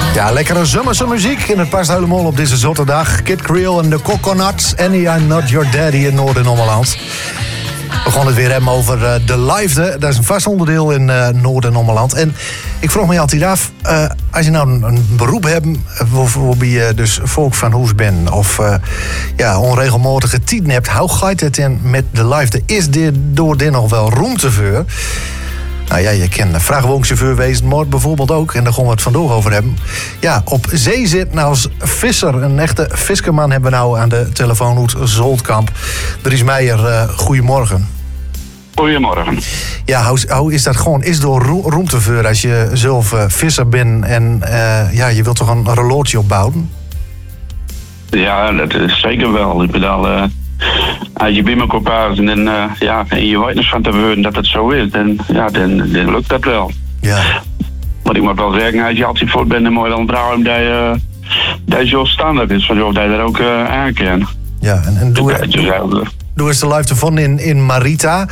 Ja, lekkere zomerse muziek. En het past helemaal op deze zondag. Kid Creole en de Coconuts. Annie, I'm Not Your Daddy in Noord- en Ommeland. We gaan het weer hebben over de liefde. Dat is een vast onderdeel in Noord- en Ommeland. En ik vroeg me altijd af, als je nou een beroep hebt waarbij je dus volk van huis bent of onregelmatige tijden hebt, hoe gaat het in met de liefde? Is er door dit nog wel ruimte voor? Nou ja, je kent een vrachtwagenchauffeur wezen, maar bijvoorbeeld ook, en daar gaan we het vandaag over hebben. Ja, op zee zit nou als visser, een echte viskerman hebben we nou aan de telefoon uit Zoltkamp. Dries Meijer, goedemorgen. Goedemorgen. Ja, hoe is dat gewoon? Is door ruimte voor als je zelf visser bent en je wilt toch een relatie opbouwen? Ja, dat is zeker wel. Ik bedoel, als je bij me komt praten en je weet eens van te worden dat het zo is, dan lukt dat wel. Ja. Maar ik moet wel zeggen, als je altijd voort bent, dan moet je wel trouwen dat je zo standaard is, zodat je dat ook aankent. Ja, en doe eens de liefde van in Marita.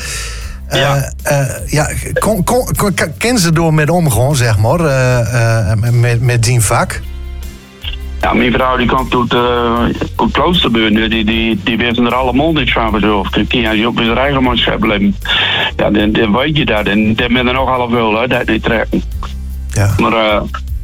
Ken ze door met omgaan, zeg maar, met die vak? Ja, mijn vrouw die komt uit Kloosterbuurt, die weten er allemaal niks van verzorgd. Als je op je eigen manschap blijft, ja, dan weet je dat. En dan ben je nog half wel, dat niet trekken. Ja. Maar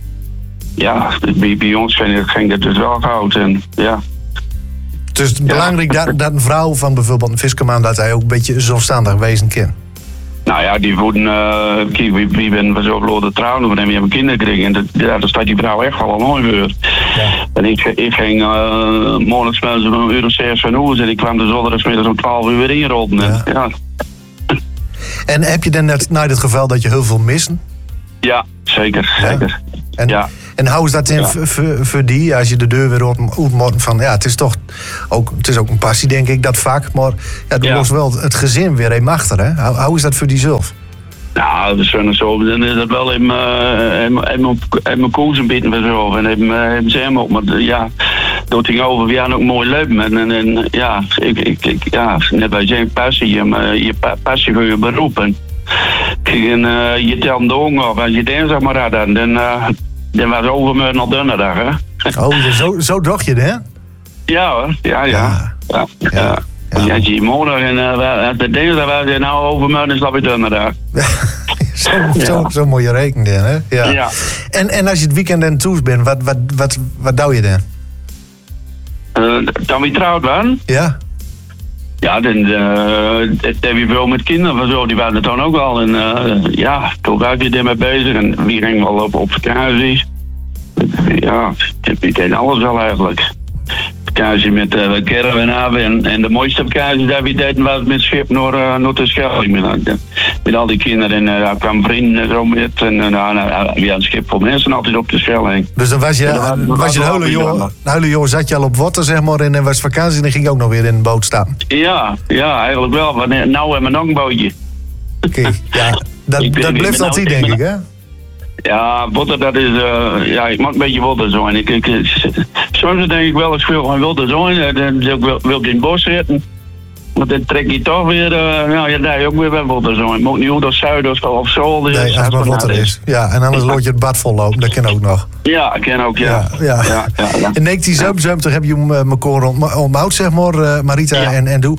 bij ons ging dat dus wel goud. En, ja. Het is belangrijk dat een vrouw van bijvoorbeeld een viskerman, dat hij ook een beetje zelfstandig wezen kan. Nou ja, die voeden, wie ben zo verloren trouwen, we hebben kinderen gekregen. En daar staat die vrouw echt wel al mooi voor. Ja. En ik ging morgens zo'n uur of 6 van huis en ik kwam de zondagsmiddag om 12 uur weer inrollen. Ja. En heb je dan net het geval dat je heel veel missen? Ja, zeker. Ja. Zeker. En hoe is dat in voor die, als je de deur weer uitmoet van, ja, het is toch ook, het is ook een passie, denk ik, dat vak, maar ja, er was wel het gezin weer een achter, hè? Hoe is dat voor die zelf? Nou, dat is zo, dan is dat wel in mijn koers een beetje zo, en hebben ze hem ook, maar ja, dat ging over, we hadden ook mooi leven, en ja, net bij zijn passie, je passie voor je beroep, en je telt de honger op, als je denkt, zeg maar, dan was overmorgen al donderdag, hè? Oh, zo dacht je het, hè? Ja hoor, ja. Als je morgen en de dinsdag was je nou overmorgen is dat weer donderdag. Zo mooie rekening, hè? Ja. En als je het weekend en toes bent, wat doe je dan? Dan we trouwd waren? Ja. Ja, dan heb je veel met kinderen van zo, die waren er dan ook al. En toen was je ermee bezig en wie ging wel op vakantie. Ja, je deed alles wel eigenlijk. Vakantie met caravan en de mooiste vakantie dat we deden was met schip naar de Schelling. Met al die kinderen en daar kwamen vrienden en zo met. En we hadden een schip vol mensen altijd op de Schelling. Dus dan was je de hele jongen zat je al op water, zeg maar, en was vakantie en dan ging je ook nog weer in een boot staan. Ja, eigenlijk wel. Want nou hebben we nog een bootje. Oké, ja, dat blijft altijd, denk ik, hè? Ja, water, dat is, ik maak een beetje water zo. En soms denk ik wel eens veel van water zo. Dan wil ik in het bos zitten. Maar dan trek je toch weer, ook weer bij water zo. Ik moet niet hoe zuiden of zo. Dus nee, als het maar water is. Ja, en anders laat je het bad vol lopen, dat kan ook nog. Ja, kan ook, ja. In 1977 heb je elkaar ontmoet, zeg maar, Marita en Doe.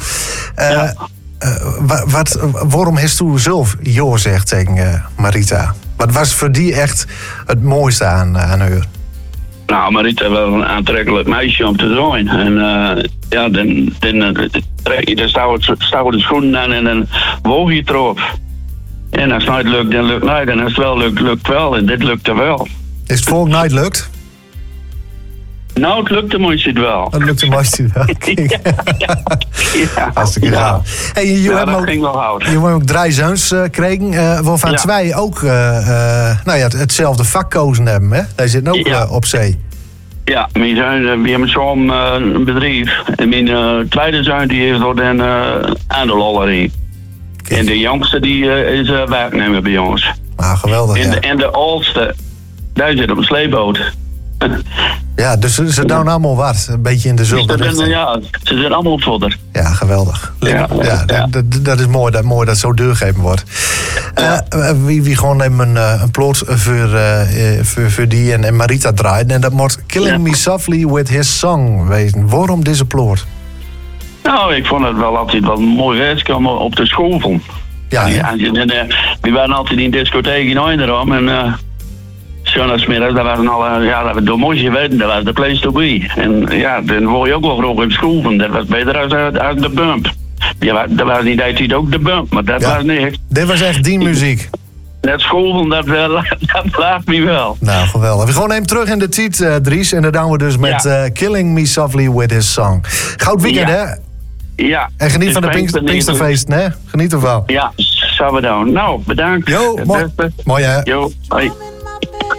Waarom heeft u zelf joh zegt tegen Marita? Wat was voor die echt het mooiste aan haar? Nou, Marita was een aantrekkelijk meisje om te zijn. En dan trek je de stoute schoenen aan en dan woog je erop. En als het niet lukt, dan lukt het niet. En als het wel lukt, lukt het wel. En dit lukte wel. Is het volgende niet lukt? Nou, het lukte mooiste het wel. Het lukte mooiste wel. Hartstikke gaaf. Hey, dat ging wel houden. Je hebt ook 3 zoons gekregen, waarvan 2 ook hetzelfde vak kozen hebben. Hè? Hij zit ook op zee. Ja, mijn zoon, we hebben zo'n bedrijf. En mijn tweede zoon die heeft door een aandeelhollerie. En de jongste die is werknemer bij ons. Ah, geweldig. En de oudste, daar zit op een sleepboot. Ja, dus ze doen allemaal wat. Een beetje in dezelfde richting. Ja, ze zijn allemaal op fodder. Ja, geweldig. Ja. Dat is mooi dat het zo doorgegeven wordt. Wie gewoon even een plot voor die en Marita draaien. En dat moet Killing Me Softly with His Song wezen. Waarom deze plot? Nou, ik vond het wel altijd wel een mooi reiskomen op de school. Ja, we waren altijd in de discotheek in Eindhoven en zondagsmiddags, dat was dat door moest je weten, dat was de place to be. En ja, dan word je ook wel vroeg op school van, dat was beter als de bump. Ja, dat was niet altijd ook de bump, maar dat was niks. Dit was echt die muziek. Dat school, dat laat me wel. Nou, geweldig. We gaan even terug in de tijd, Dries. En dan doen we dus met Killing Me Softly with His Song. Goud weekend, hè? Ja. En geniet van de Pinksterfeest, hè? Geniet ervan. Ja, zullen we doen. Nou, bedankt. Jo, mooi hè? Jo, hoi.